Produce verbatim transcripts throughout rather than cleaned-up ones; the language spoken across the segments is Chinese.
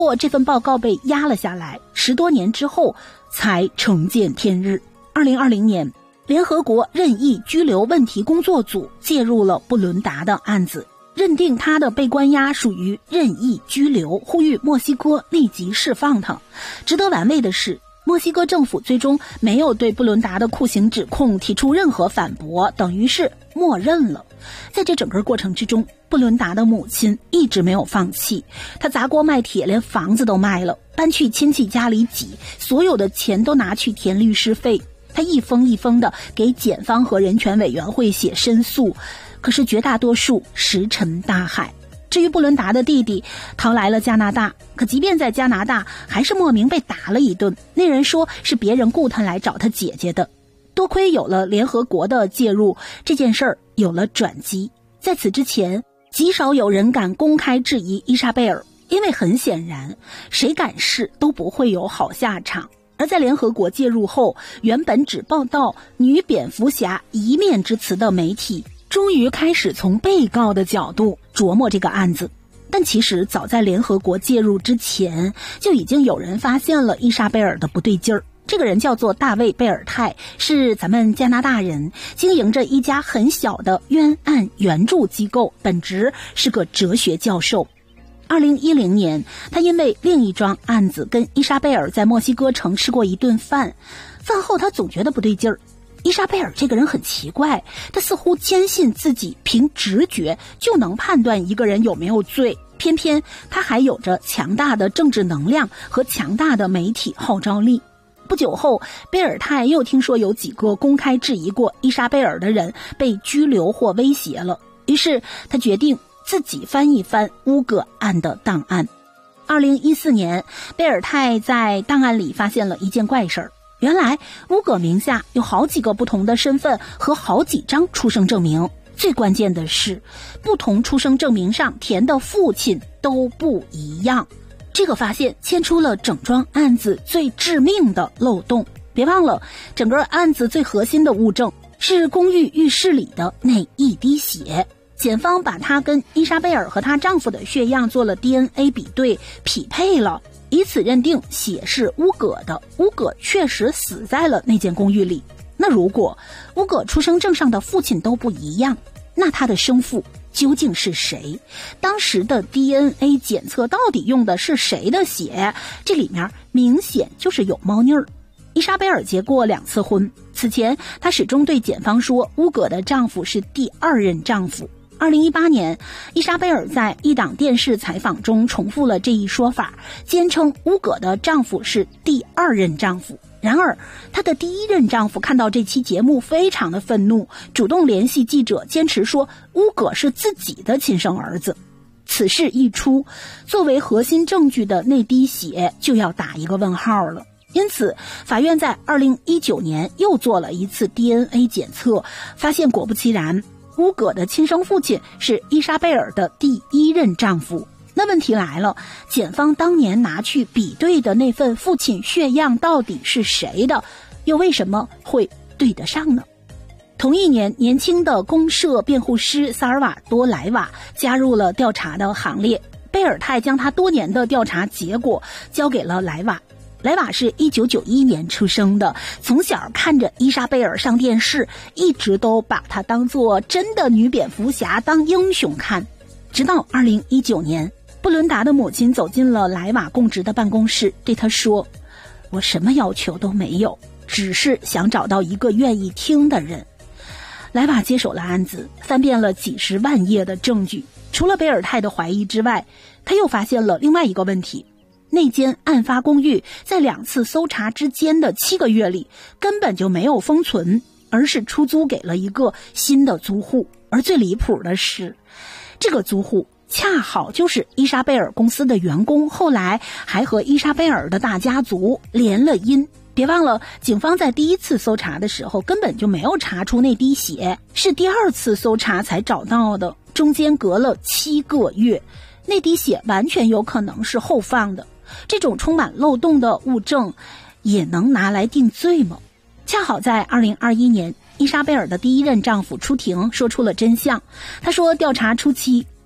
或这份报告被压了下来，十多年之后才重见天日。二零二零年，联合国任意拘留问题工作组介入了布伦达的案子，认定他的被关押属于任意拘留，呼吁墨西哥立即释放他。值得玩味的是，墨西哥政府最终没有对布伦达的酷刑指控提出任何反驳，等于是默认了。在这整个过程之中，布伦达的母亲一直没有放弃，她砸锅卖铁，连房子都卖了，搬去亲戚家里挤，所有的钱都拿去填律师费。她一封一封的给检方和人权委员会写申诉，可是绝大多数石沉大海。至于布伦达的弟弟逃来了加拿大，可即便在加拿大还是莫名被打了一顿，那人说是别人雇他来找他姐姐的。多亏有了联合国的介入，这件事儿有了转机。在此之前，极少有人敢公开质疑伊莎贝尔，因为很显然谁敢试都不会有好下场。而在联合国介入后，原本只报道女蝙蝠侠一面之词的媒体终于开始从被告的角度琢磨这个案子。但其实早在联合国介入之前，就已经有人发现了伊莎贝尔的不对劲儿。这个人叫做大卫·贝尔泰，是咱们加拿大人，经营着一家很小的冤案援助机构，本职是个哲学教授。二零一零年，他因为另一桩案子跟伊莎贝尔在墨西哥城吃过一顿饭，饭后他总觉得不对劲儿。伊莎贝尔这个人很奇怪，他似乎坚信自己凭直觉就能判断一个人有没有罪，偏偏他还有着强大的政治能量和强大的媒体号召力。不久后，贝尔泰又听说有几个公开质疑过伊莎贝尔的人被拘留或威胁了，于是他决定自己翻一翻乌葛案的档案。二零一四年，贝尔泰在档案里发现了一件怪事儿。原来乌葛名下有好几个不同的身份和好几张出生证明，最关键的是不同出生证明上填的父亲都不一样。这个发现牵出了整桩案子最致命的漏洞。别忘了，整个案子最核心的物证是公寓浴室里的那一滴血。检方把她跟伊莎贝尔和她丈夫的血样做了 D N A 比对，匹配了，以此认定血是乌葛的。乌葛确实死在了那间公寓里。那如果乌葛出生证上的父亲都不一样，那他的生父究竟是谁？当时的 D N A 检测到底用的是谁的血？这里面明显就是有猫腻儿。伊莎贝尔结过两次婚，此前她始终对检方说乌葛的丈夫是第二任丈夫。二零一八年，伊莎贝尔在一档电视采访中重复了这一说法，坚称乌葛的丈夫是第二任丈夫。然而她的第一任丈夫看到这期节目非常的愤怒，主动联系记者，坚持说乌葛是自己的亲生儿子。此事一出，作为核心证据的那滴血就要打一个问号了。因此法院在二零一九年又做了一次 D N A 检测，发现果不其然，乌葛的亲生父亲是伊莎贝尔的第一任丈夫。那问题来了，检方当年拿去比对的那份父亲血样到底是谁的，又为什么会对得上呢？同一年，年轻的公社辩护师萨尔瓦多·莱瓦加入了调查的行列。贝尔泰将他多年的调查结果交给了莱瓦。莱瓦是一九九一年出生的，从小看着伊莎贝尔上电视，一直都把她当作真的女蝙蝠侠，当英雄看。直到二零一九年，布伦达的母亲走进了莱瓦供职的办公室，对他说：我什么要求都没有，只是想找到一个愿意听的人。莱瓦接手了案子，翻遍了几十万页的证据，除了贝尔泰的怀疑之外，他又发现了另外一个问题。那间案发公寓在两次搜查之间的七个月里根本就没有封存，而是出租给了一个新的租户。而最离谱的是，这个租户恰好就是伊莎贝尔公司的员工，后来还和伊莎贝尔的大家族连了姻。别忘了，警方在第一次搜查的时候根本就没有查出那滴血，是第二次搜查才找到的，中间隔了七个月。那滴血完全有可能是后放的。这种充满漏洞的物证也能拿来定罪吗？恰好在二零二一年，伊莎贝尔的第一任丈夫出庭说出了真相。他说，调查初期，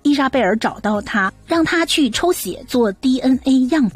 伊莎贝尔找到他，让他去抽血做 D N A 样本。